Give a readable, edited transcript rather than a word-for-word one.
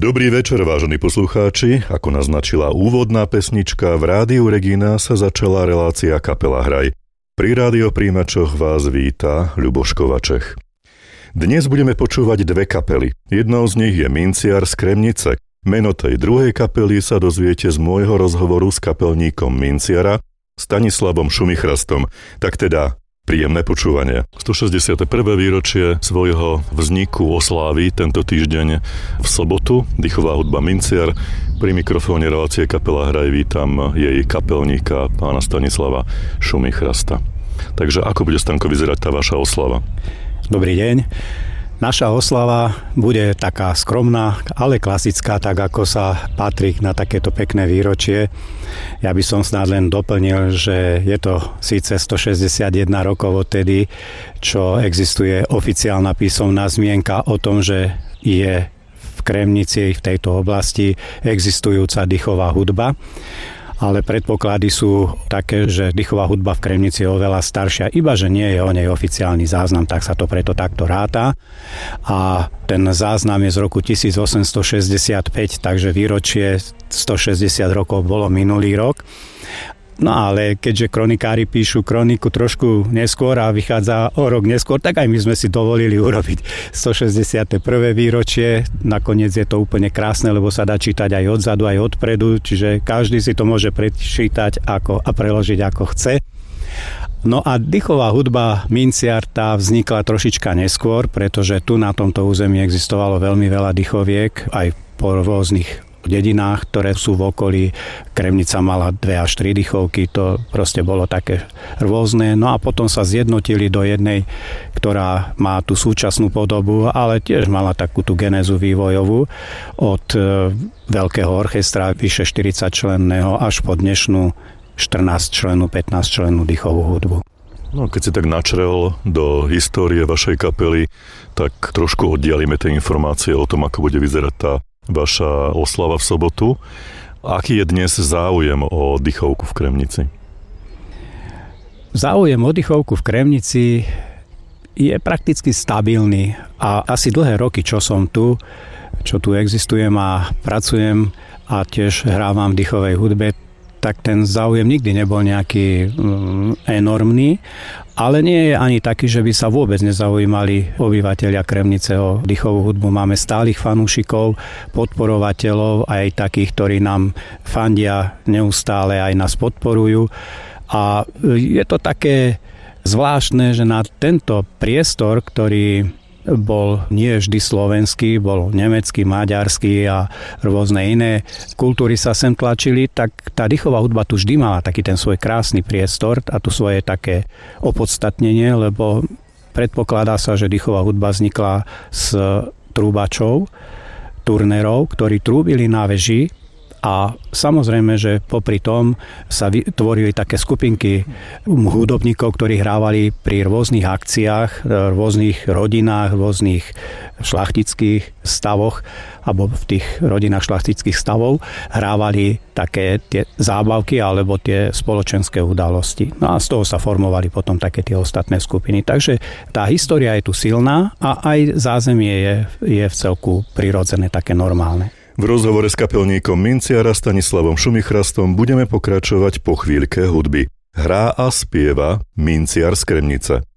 Dobrý večer, vážení poslucháči. Ako naznačila úvodná pesnička, v Rádiu Regina sa začala relácia Kapela Hraj. Pri rádiopríjimačoch vás víta Ľuboš Kovačech. Dnes budeme počúvať dve kapely. Jednou z nich je Minciar z Kremnice. Meno tej druhej kapely sa dozviete z môjho rozhovoru s kapelníkom Minciara, Stanislavom Šumichrastom. Tak teda, príjemné počúvanie. 161. výročie svojho vzniku osláví tento týždeň v sobotu. Dýchová hudba Minciar. Pri mikrofóne relácie Kapela Hraj vítam jej kapelníka, pána Stanislava Šumichrasta. Takže ako bude, Stanko, vyzerať tá vaša oslava? Dobrý deň. Naša oslava bude taká skromná, ale klasická, tak ako sa patrí na takéto pekné výročie. Ja by som snad len doplnil, že je to síce 161 rokov odtedy, čo existuje oficiálna písomná zmienka o tom, že je v Kremnici, v tejto oblasti, existujúca dýchová hudba. Ale predpoklady sú také, že dýchová hudba v Kremnici je oveľa staršia, iba že nie je o nej oficiálny záznam, tak sa to preto takto ráta. A ten záznam je z roku 1865, takže výročie 160 rokov bolo minulý rok. No ale keďže kronikári píšu kroniku trošku neskôr a vychádza o rok neskôr, tak aj my sme si dovolili urobiť 161. výročie. Nakoniec je to úplne krásne, lebo sa dá čítať aj odzadu, aj odpredu, čiže každý si to môže prečítať a preložiť ako chce. No a dýchová hudba Minciar tá vznikla trošička neskôr, pretože tu na tomto území existovalo veľmi veľa dýchoviek, aj po rôznych dedinách, ktoré sú v okolí. Kremnica mala 2 až 3 dýchovky, to proste bolo také rôzne. No a potom sa zjednotili do jednej, ktorá má tú súčasnú podobu, ale tiež mala takú tú genézu vývojovú od veľkého orchestra, vyše 40-členného, až po dnešnú 14-člennú, 15-člennú dýchovú hudbu. No, keď si tak načrel do histórie vašej kapely, tak trošku oddialíme tie informácie o tom, ako bude vyzerať tá vaša oslava v sobotu. Aký je dnes záujem o dýchovku v Kremnici? Záujem o dýchovku v Kremnici je prakticky stabilný a asi dlhé roky, čo som tu, čo tu existujem a pracujem a tiež hrávam v dýchovej hudbe, tak ten záujem nikdy nebol nejaký enormný, ale nie je ani taký, že by sa vôbec nezaujímali obyvatelia Kremnice o dýchovú hudbu. Máme stálych fanúšikov, podporovateľov, aj takých, ktorí nám fandia neustále, aj nás podporujú. A je to také zvláštne, že na tento priestor, ktorý bol nie vždy slovenský, bol nemecký, maďarský a rôzne iné kultúry sa sem tlačili, tak tá dýchová hudba tu vždy mala taký ten svoj krásny priestor a tu svoje také opodstatnenie, lebo predpokladá sa, že dýchová hudba vznikla z trúbačov, turnerov, ktorí trúbili na veži. A samozrejme, že popri tom sa vytvorili také skupinky hudobníkov, ktorí hrávali pri rôznych akciách, rôznych rodinách, rôznych šlachtických stavoch, alebo v tých rodinách šlachtických stavov hrávali také tie zábavky alebo tie spoločenské udalosti. No a z toho sa formovali potom také tie ostatné skupiny. Takže tá história je tu silná a aj zázemie je v celku prirodzené, také normálne. V rozhovore s kapelníkom Minciara Stanislavom Šumichrastom budeme pokračovať po chvíľke hudby. Hrá a spieva Minciar z Kremnice.